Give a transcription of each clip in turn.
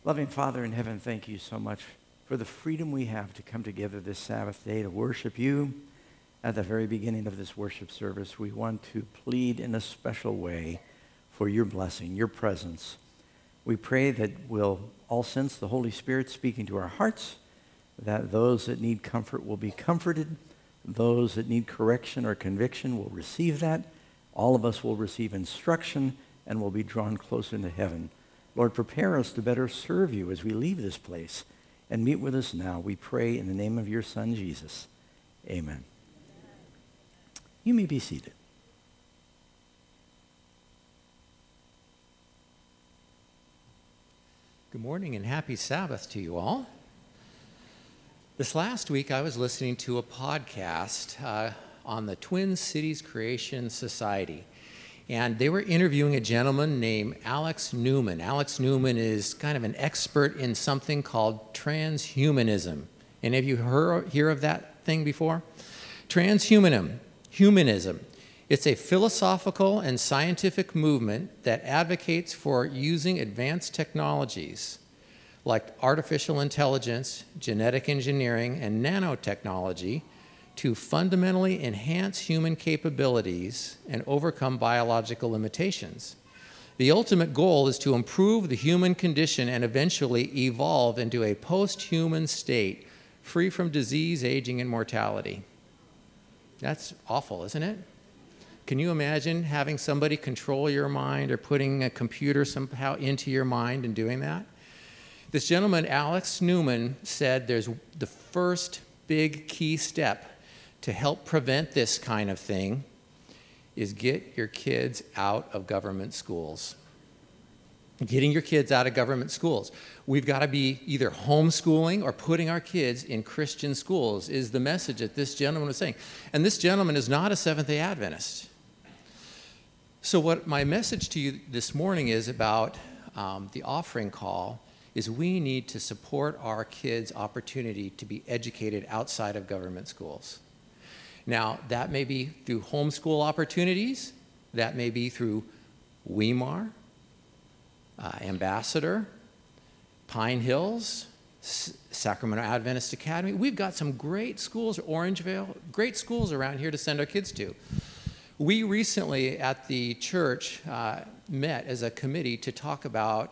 Loving Father in heaven, thank you so much for the freedom we have to come together this Sabbath day to worship you. At the very beginning of this worship service, we want to plead in a special way for your blessing, your presence. We pray that we'll all sense the Holy Spirit speaking to our hearts, that those that need comfort will be comforted, those that need correction or conviction will receive that. All of us will receive instruction and will be drawn closer into heaven. Lord, prepare us to better serve you as we leave this place and meet with us now. We pray in the name of your Son, Jesus. Amen. You may be seated. Good morning and happy Sabbath to you all. This last week I was listening to a podcast on the Twin Cities Creation Society. And they were interviewing a gentleman named Alex Newman. Alex Newman is kind of an expert in something called transhumanism. Any of you hear of that thing before? Humanism. It's a philosophical and scientific movement that advocates for using advanced technologies like artificial intelligence, genetic engineering, and nanotechnology to fundamentally enhance human capabilities and overcome biological limitations. The ultimate goal is to improve the human condition and eventually evolve into a post-human state free from disease, aging, and mortality. That's awful, isn't it? Can you imagine having somebody control your mind or putting a computer somehow into your mind and doing that? This gentleman, Alex Newman, said there's the first big key step to help prevent this kind of thing is get your kids out of government schools. Getting your kids out of government schools. We've got to be either homeschooling or putting our kids in Christian schools is the message that this gentleman was saying. And this gentleman is not a Seventh-day Adventist. So what my message to you this morning is about the offering call is we need to support our kids' opportunity to be educated outside of government schools. Now, that may be through homeschool opportunities. That may be through Weimar, Ambassador, Pine Hills, Sacramento Adventist Academy. We've got some great schools, Orangevale, great schools around here to send our kids to. We recently at the church met as a committee to talk about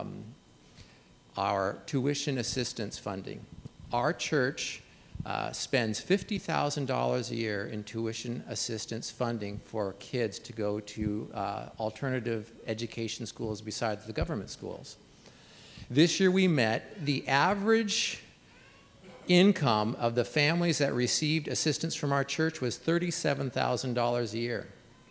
our tuition assistance funding. Our church spends $50,000 a year in tuition assistance funding for kids to go to alternative education schools besides the government schools. This year we met, the average income of the families that received assistance from our church was $37,000 a year.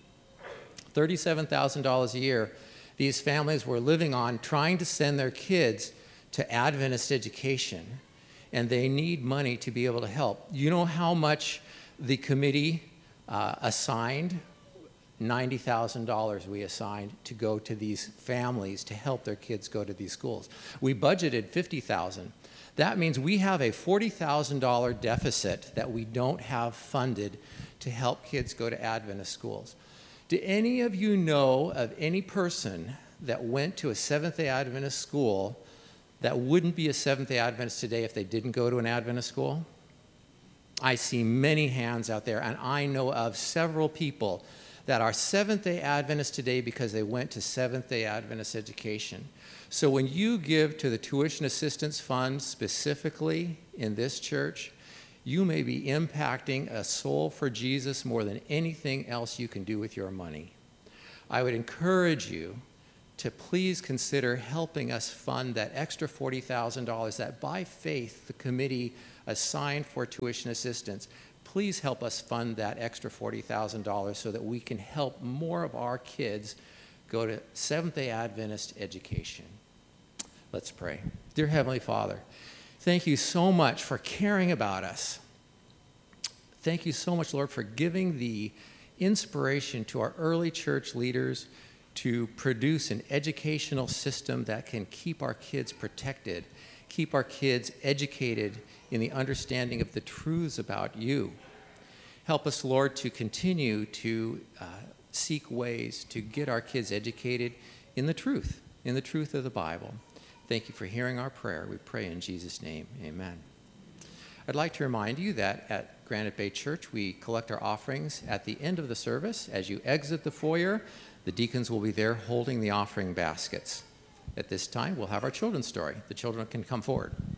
$37,000 a year these families were living on trying to send their kids to Adventist education. And they need money to be able to help. You know how much the committee assigned? $90,000 we assigned to go to these families to help their kids go to these schools. We budgeted $50,000. That means we have a $40,000 deficit that we don't have funded to help kids go to Adventist schools. Do any of you know of any person that went to a Seventh-day Adventist school that wouldn't be a Seventh-day Adventist today if they didn't go to an Adventist school? I see many hands out there, and I know of several people that are Seventh-day Adventists today because they went to Seventh-day Adventist education. So when you give to the Tuition Assistance Fund specifically in this church, you may be impacting a soul for Jesus more than anything else you can do with your money. I would encourage you to please consider helping us fund that extra $40,000 that by faith the committee assigned for tuition assistance. Please help us fund that extra $40,000 so that we can help more of our kids go to Seventh-day Adventist education. Let's pray. Dear Heavenly Father, thank you so much for caring about us. Thank you so much, Lord, for giving the inspiration to our early church leaders to produce an educational system that can keep our kids protected, keep our kids educated in the understanding of the truths about you. Help us, Lord, to continue to seek ways to get our kids educated in the truth of the Bible. Thank you for hearing our prayer. We pray in Jesus' name. Amen. I'd like to remind you that at Granite Bay Church, we collect our offerings at the end of the service. As you exit the foyer, the deacons will be there holding the offering baskets. At this time, we'll have our children's story. The children can come forward.